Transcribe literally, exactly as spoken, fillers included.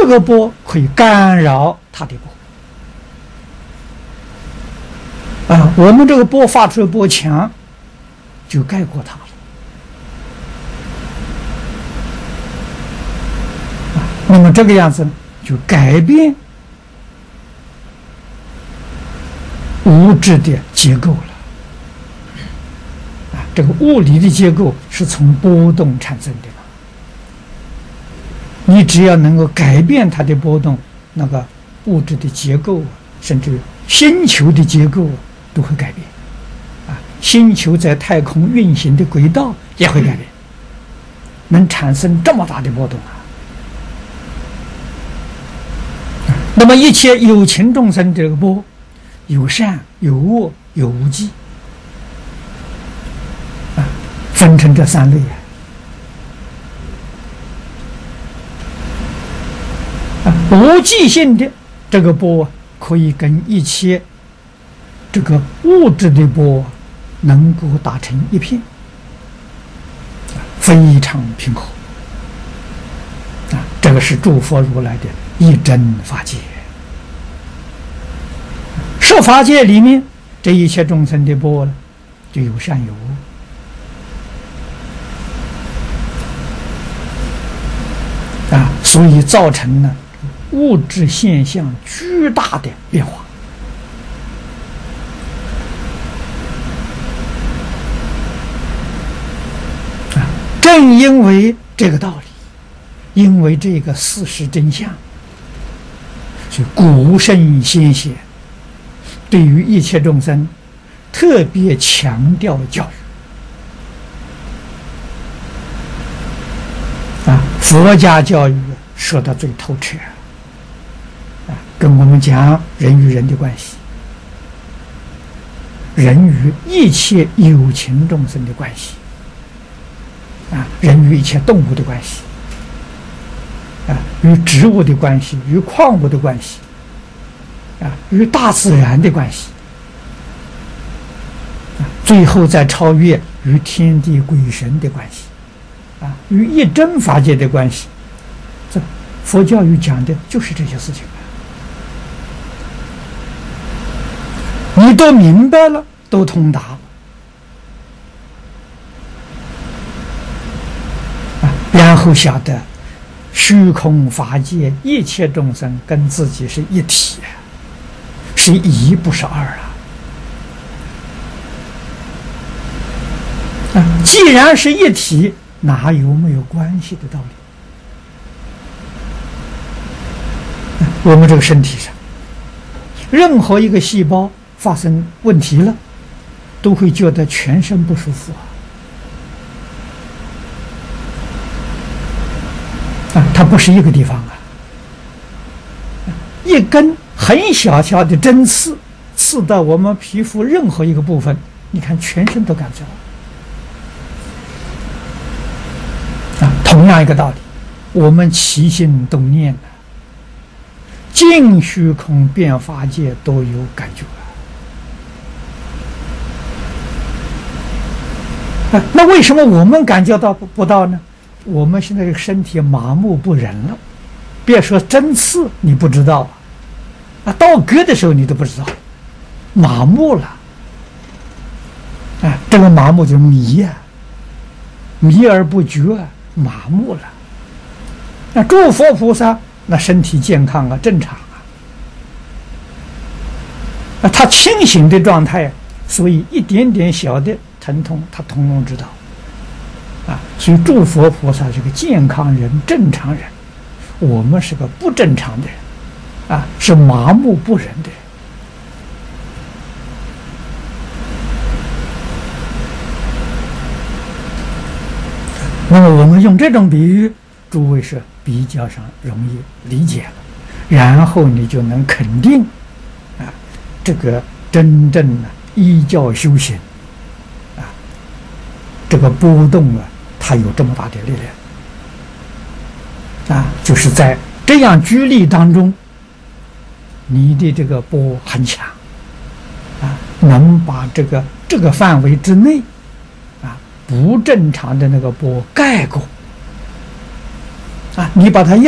这个波可以干扰它的波啊，我们这个波发出的波强，就盖过它了啊。那么这个样子就改变物质的结构了啊。这个物理的结构是从波动产生的嘛，你只要能够改变它的波动，那个物质的结构，甚至星球的结构都会改变啊。星球在太空运行的轨道也会改变，能产生这么大的波动啊。那么一切有情众生这个波，有善有恶有无记啊，分成这三类啊。无记性的这个波可以跟一切这个物质的波能够打成一片，非常平和啊。这个是诸佛如来的一真法界。设法界里面，这一切众生的波呢，就有善有恶啊，所以造成了物质现象巨大的变化啊。正因为这个道理，因为这个事实真相，所以古圣先贤对于一切众生特别强调教育啊。佛家教育说得最透彻啊，跟我们讲人与人的关系，人与一切有情众生的关系啊，人与一切动物的关系啊，与植物的关系，与矿物的关系啊，与大自然的关系啊，最后再超越与天地鬼神的关系啊，与一真法界的关系。这佛教育讲的就是这些事情啊，你都明白了，都通达了啊，然后晓得虚空法界一切众生跟自己是一体啊，是一不是二啊！啊，既然是一体，哪有没有关系的道理？啊，我们这个身体上，任何一个细胞发生问题了，都会觉得全身不舒服啊！啊，它不是一个地方啊，一根很小小的针刺刺到我们皮肤任何一个部分，你看全身都感觉到啊。同样一个道理，我们起心动念的尽虚空遍法界都有感觉啊。那为什么我们感觉到不到呢？我们现在这个身体麻木不仁了，别说针刺你不知道啊，刀割的时候你都不知道，麻木了啊。这个麻木就是迷呀、啊，迷而不觉，麻木了。那诸佛菩萨那身体健康啊，正常啊，啊，他清醒的状态，所以一点点小的疼痛他统统知道啊。所以诸佛菩萨是个健康人、正常人，我们是个不正常的人啊，是麻木不仁的人。那么我们用这种比喻，诸位是比较上容易理解了，然后你就能肯定啊，这个真正的依教修行啊，这个波动啊，它有这么大的力量啊，就是在这样居力当中，你的这个波很强啊，能把这个这个范围之内啊不正常的那个波盖过啊，你把它压